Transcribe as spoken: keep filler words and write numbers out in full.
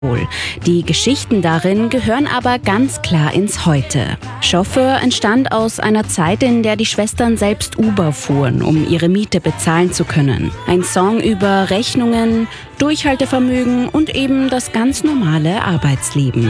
Die Geschichten darin gehören aber ganz klar ins Heute. Chauffeur entstand aus einer Zeit, in der die Schwestern selbst Uber fuhren, um ihre Miete bezahlen zu können. Ein Song über Rechnungen, Durchhaltevermögen und eben das ganz normale Arbeitsleben.